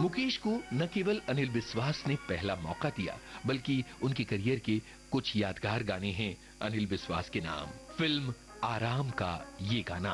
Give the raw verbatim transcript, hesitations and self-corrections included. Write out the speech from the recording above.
मुकेश को न केवल अनिल विश्वास ने पहला मौका दिया, बल्कि उनके करियर के कुछ यादगार गाने हैं अनिल विश्वास के नाम। फिल्म आराम का ये गाना